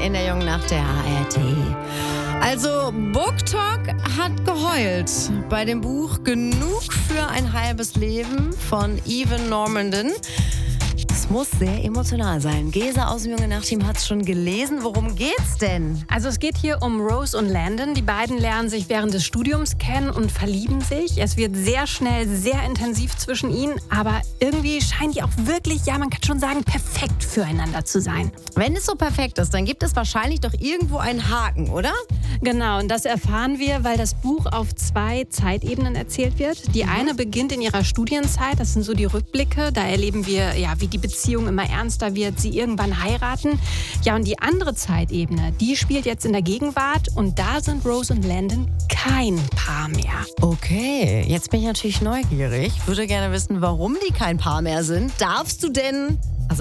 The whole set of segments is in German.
in der Jungen Nacht der ARD. Also BookTok hat geheult bei dem Buch Genug für ein halbes Leben von Evan Normandin. Das muss sehr emotional sein. Gesa aus dem Junge Nacht-Team hat es schon gelesen. Worum geht's denn? Also es geht hier um Rose und Landon. Die beiden lernen sich während des Studiums kennen und verlieben sich. Es wird sehr schnell, sehr intensiv zwischen ihnen. Aber irgendwie scheinen die auch wirklich, ja man kann schon sagen, perfekt füreinander zu sein. Wenn es so perfekt ist, dann gibt es wahrscheinlich doch irgendwo einen Haken, oder? Genau, und das erfahren wir, weil das Buch auf 2 Zeitebenen erzählt wird. Die eine beginnt in ihrer Studienzeit, das sind so die Rückblicke. Da erleben wir, ja, wie die Beziehung immer ernster wird, sie irgendwann heiraten. Ja, und die andere Zeitebene, die spielt jetzt in der Gegenwart und da sind Rose und Landon kein Paar mehr. Okay, jetzt bin ich natürlich neugierig. Würde gerne wissen, warum die kein Paar mehr sind. Darfst du denn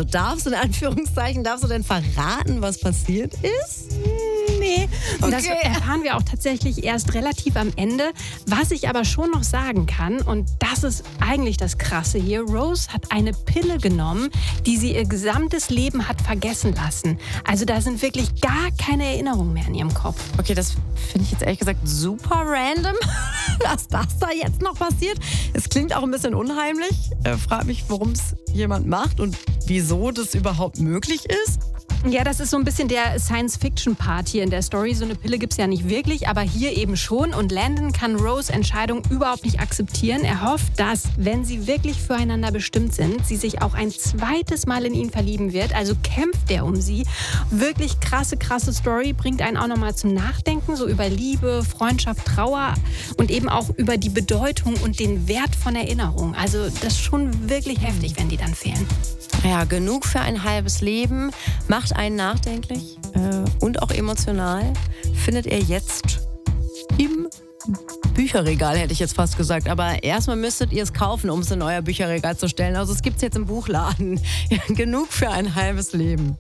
verraten, was passiert ist? Nee, Okay. das erfahren wir auch tatsächlich erst relativ am Ende. Was ich aber schon noch sagen kann, und das ist eigentlich das Krasse hier, Rose hat eine Pille genommen, die sie ihr gesamtes Leben hat vergessen lassen. Also da sind wirklich gar keine Erinnerungen mehr in ihrem Kopf. Okay, das finde ich jetzt ehrlich gesagt super random, dass das da jetzt noch passiert. Es klingt auch ein bisschen unheimlich. Frag mich, warum es jemand macht und wieso das überhaupt möglich ist. Ja, das ist so ein bisschen der Science-Fiction-Part hier in der Story. So eine Pille gibt's ja nicht wirklich, aber hier eben schon. Und Landon kann Rose' Entscheidung überhaupt nicht akzeptieren. Er hofft, dass, wenn sie wirklich füreinander bestimmt sind, sie sich auch ein zweites Mal in ihn verlieben wird. Also kämpft er um sie. Wirklich krasse Story. Bringt einen auch nochmal zum Nachdenken, so über Liebe, Freundschaft, Trauer und eben auch über die Bedeutung und den Wert von Erinnerung. Also das ist schon wirklich heftig, wenn die dann fehlen. Ja, genug für ein halbes Leben. Macht einen nachdenklich und auch emotional. Findet ihr jetzt im Bücherregal, hätte ich jetzt fast gesagt. Aber erstmal müsstet ihr es kaufen, um es in euer Bücherregal zu stellen. Also es gibt es jetzt im Buchladen. Genug für ein halbes Leben.